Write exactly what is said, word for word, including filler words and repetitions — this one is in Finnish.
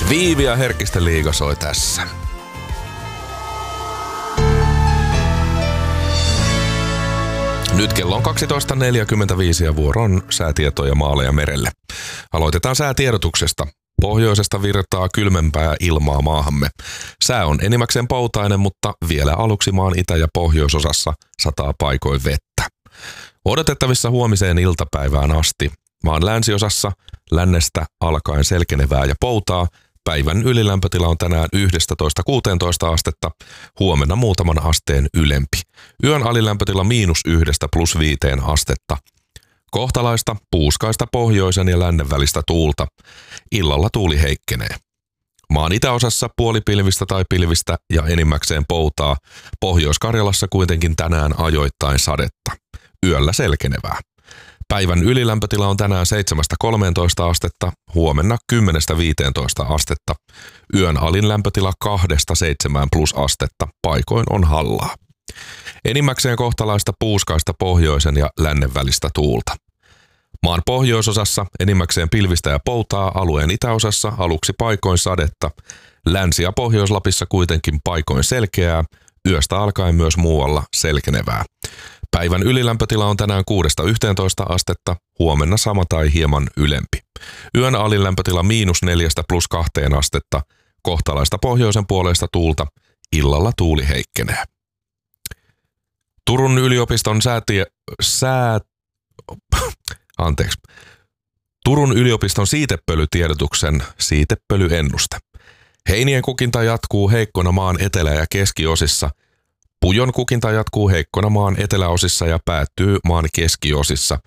Viivi ja Herkkisten liiga soi tässä. Nyt kello on kaksitoista neljäkymmentäviisi ja vuoro on säätietoja maaleja merelle. Aloitetaan säätiedotuksesta. Pohjoisesta virtaa kylmempää ilmaa maahamme. Sää on enimmäkseen poutainen, mutta vielä aluksi maan itä- ja pohjoisosassa sataa paikoin vettä. Odotettavissa huomiseen iltapäivään asti. Maan länsiosassa lännestä alkaen selkenevää ja poutaa. Päivän ylilämpötila on tänään yksitoista kuusitoista astetta, huomenna muutaman asteen ylempi. Yön alilämpötila miinus yhdestä plus viiteen astetta. Kohtalaista, puuskaista pohjoisen ja lännen välistä tuulta. Illalla tuuli heikkenee. Maan itäosassa puolipilvistä tai pilvistä ja enimmäkseen poutaa. Pohjois-Karjalassa kuitenkin tänään ajoittain sadetta. Yöllä selkenevää. Päivän ylilämpötila on tänään seitsemästä kolmeentoista astetta, huomenna kymmenestä viiteentoista astetta. Yön alin lämpötila kahdesta seitsemään plus astetta, paikoin on hallaa. Enimmäkseen kohtalaista puuskaista pohjoisen ja lännen välistä tuulta. Maan pohjoisosassa enimmäkseen pilvistä ja poutaa, alueen itäosassa aluksi paikoin sadetta. Länsi- ja Pohjois-Lapissa kuitenkin paikoin selkeää, yöstä alkaen myös muualla selkenevää. Päivän ylilämpötila on tänään kuudesta yhteentoista astetta, huomenna sama tai hieman ylempi. Yön alilämpötila miinus neljästä plus kahteen astetta, kohtalaista pohjoisen puoleista tuulta, illalla tuuli heikkenee. Turun yliopiston säätie... Sää... Anteeksi. Turun yliopiston siitepölytiedotuksen siitepölyennuste. Heinien kukinta jatkuu heikkona maan etelä- ja keskiosissa. Pujon kukinta jatkuu heikkona maan eteläosissa ja päättyy maan keskiosissa.